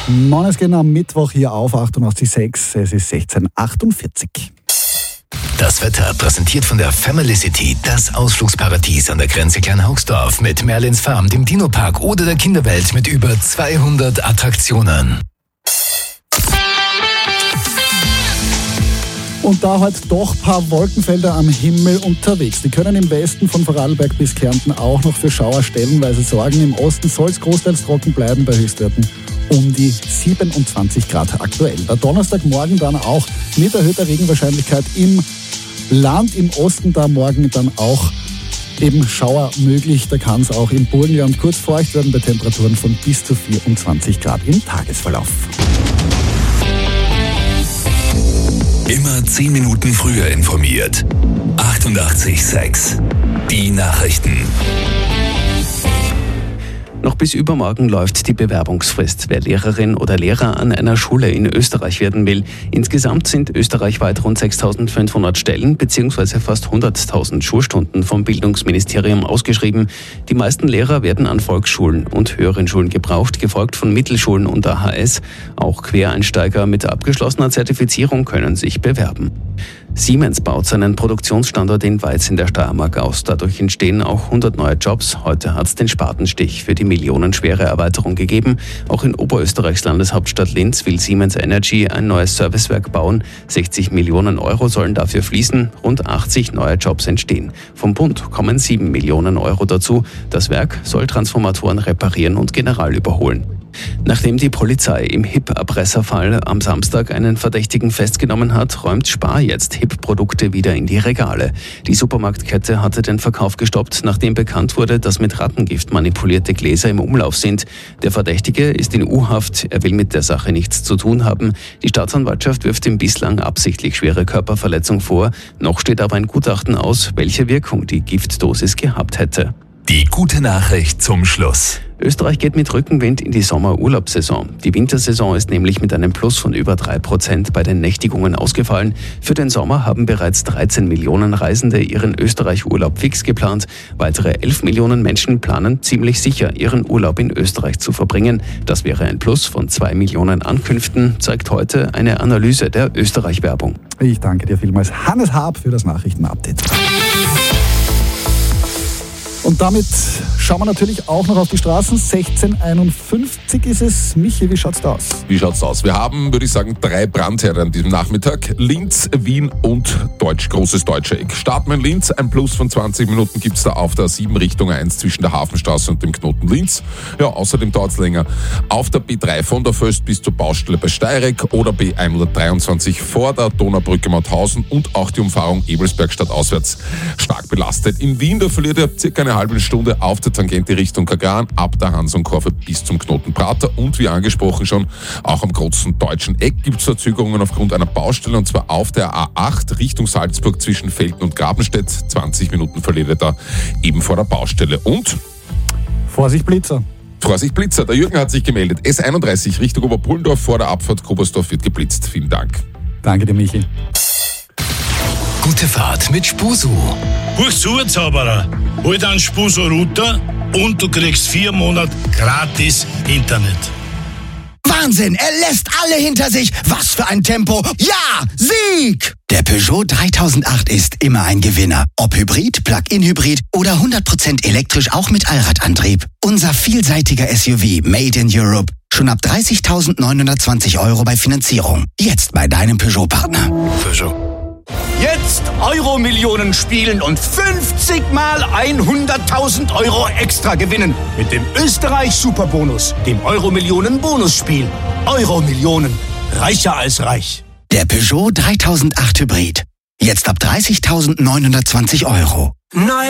Es geht am Mittwoch hier auf 88.6. Es ist 16.48. Das Wetter präsentiert von der Family City, das Ausflugsparadies an der Grenze Kleinhaugsdorf mit Merlins Farm, dem Dino-Park oder der Kinderwelt mit über 200 Attraktionen. Und da heute doch ein paar Wolkenfelder am Himmel unterwegs. Die können im Westen von Vorarlberg bis Kärnten auch noch für Schauer stellenweise sorgen. Im Osten soll es großteils trocken bleiben, bei Höchstwerten um die 27 Grad aktuell. Der Donnerstagmorgen dann auch mit erhöhter Regenwahrscheinlichkeit im Land, im Osten da morgen dann auch eben Schauer möglich. Da kann es auch im Burgenland kurz feucht werden bei Temperaturen von bis zu 24 Grad im Tagesverlauf. Immer 10 Minuten früher informiert. 88.6 Die Nachrichten. Noch bis übermorgen läuft die Bewerbungsfrist, wer Lehrerin oder Lehrer an einer Schule in Österreich werden will. Insgesamt sind österreichweit rund 6.500 Stellen bzw. fast 100.000 Schulstunden vom Bildungsministerium ausgeschrieben. Die meisten Lehrer werden an Volksschulen und höheren Schulen gebraucht, gefolgt von Mittelschulen und AHS. Auch Quereinsteiger mit abgeschlossener Zertifizierung können sich bewerben. Siemens baut seinen Produktionsstandort in Weiz in der Steiermark aus. Dadurch entstehen auch 100 neue Jobs. Heute hat es den Spatenstich für die millionenschwere Erweiterung gegeben. Auch in Oberösterreichs Landeshauptstadt Linz will Siemens Energy ein neues Servicewerk bauen. 60 Millionen Euro sollen dafür fließen. Rund 80 neue Jobs entstehen. Vom Bund kommen 7 Millionen Euro dazu. Das Werk soll Transformatoren reparieren und general überholen. Nachdem die Polizei im HIP-Erpresserfall am Samstag einen Verdächtigen festgenommen hat, räumt Spar jetzt HIP-Produkte wieder in die Regale. Die Supermarktkette hatte den Verkauf gestoppt, nachdem bekannt wurde, dass mit Rattengift manipulierte Gläser im Umlauf sind. Der Verdächtige ist in U-Haft, er will mit der Sache nichts zu tun haben. Die Staatsanwaltschaft wirft ihm bislang absichtlich schwere Körperverletzung vor. Noch steht aber ein Gutachten aus, welche Wirkung die Giftdosis gehabt hätte. Die gute Nachricht zum Schluss. Österreich geht mit Rückenwind in die Sommerurlaubssaison. Die Wintersaison ist nämlich mit einem Plus von über 3% bei den Nächtigungen ausgefallen. Für den Sommer haben bereits 13 Millionen Reisende ihren Österreich-Urlaub fix geplant. Weitere 11 Millionen Menschen planen ziemlich sicher, ihren Urlaub in Österreich zu verbringen. Das wäre ein Plus von 2 Millionen Ankünften, zeigt heute eine Analyse der Österreich-Werbung. Ich danke dir vielmals, Hannes Haab, für das Nachrichtenupdate. Und damit schauen wir natürlich auch noch auf die Straßen. 16:51 ist es. Michi, wie schaut's da aus? Wie schaut's aus? Wir haben, würde ich sagen, 3 Brandherde an diesem Nachmittag. Linz, Wien und großes Deutscheck. Starten wir in Linz. Ein Plus von 20 Minuten gibt's da auf der 7 Richtung 1 zwischen der Hafenstraße und dem Knoten Linz. Ja, außerdem dauert's länger auf der B3 von der Föst bis zur Baustelle bei Steireck oder B123 vor der Donaubrücke Mauthausen und auch die Umfahrung Ebelsberg stadtauswärts stark belastet. In Wien, da verliert ihr circa eine halbe Stunde auf der Tangente Richtung Kagran, ab der Hans-und-Kurve bis zum Knoten Prater und wie angesprochen schon, auch am großen deutschen Eck gibt es Verzögerungen aufgrund einer Baustelle und zwar auf der A8 Richtung Salzburg zwischen Velten und Grabenstedt. 20 Minuten verliert ihr da eben vor der Baustelle. Und Vorsicht Blitzer. Vorsicht Blitzer, der Jürgen hat sich gemeldet. S31 Richtung Oberpullendorf vor der Abfahrt Kobersdorf wird geblitzt. Vielen Dank. Danke dir, Michi. Gute Fahrt mit Spusu. Huch zu, Zauberer. Hol einen Spuso-Router und du kriegst 4 Monate gratis Internet. Wahnsinn, er lässt alle hinter sich. Was für ein Tempo. Ja, Sieg! Der Peugeot 3008 ist immer ein Gewinner. Ob Hybrid, Plug-in-Hybrid oder 100% elektrisch auch mit Allradantrieb. Unser vielseitiger SUV Made in Europe. Schon ab 30.920 € bei Finanzierung. Jetzt bei deinem Peugeot-Partner. Peugeot. Jetzt Euro-Millionen spielen und 50 mal 100.000 € extra gewinnen. Mit dem Österreich-Superbonus, dem Euro-Millionen-Bonusspiel. Euro-Millionen. Reicher als reich. Der Peugeot 3008 Hybrid. Jetzt ab 30.920 €. Nein.